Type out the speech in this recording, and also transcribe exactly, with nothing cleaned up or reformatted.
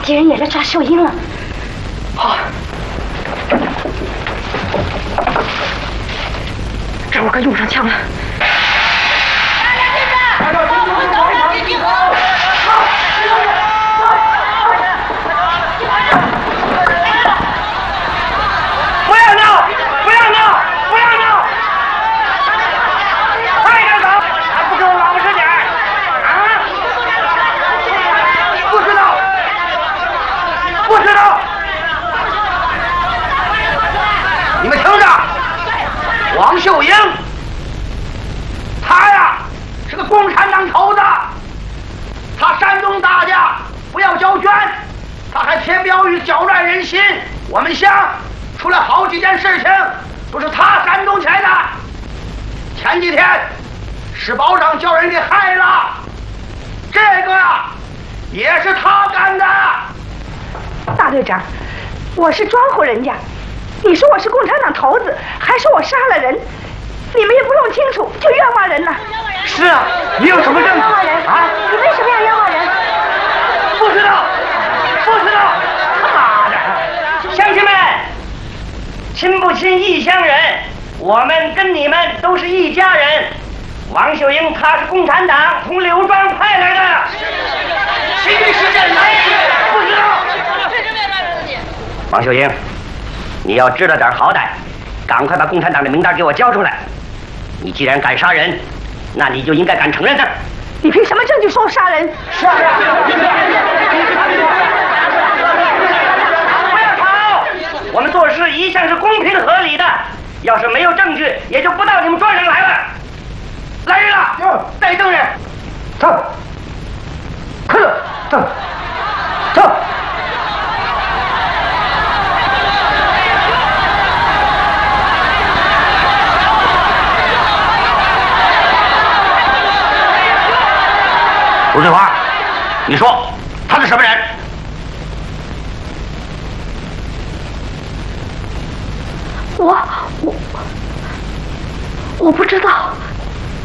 敌人也来抓秀英了。 好，这我该用上枪了。 不要闹！不要闹！不要闹！快点走！还不给我老实点啊！不知道，不知道。你们听着，王秀英，他呀是个共产党头子，他煽动大家不要交捐，他还贴标语搅乱人心。我们乡出了好几件事情，都是他煽动起来的。前几天市保长叫人给害了，这个呀也是他干的。 大队长，我是庄户人家，你说我是共产党头子，还说我杀了人，你们也不弄清楚就冤枉人了。 是啊，你有什么证据冤枉人啊？ 你为什么要冤枉人？ 不知道，不知道，他妈的！乡亲们，亲不亲异乡人，我们跟你们都是一家人。王秀英她是共产党从柳庄派来的，其余是这来不知道。王秀英，你要知道点好歹，赶快把共产党的名单给我交出来。你既然敢杀人，那你就应该敢承认的。 你凭什么证据说我杀人？ 是啊。不要吵！我们做事一向是公平合理的，要是没有证据，也就不到你们庄上来了。来人了，带证人。走，快走，走，走。吴翠花，你说他是什么人？ 我我我不知道。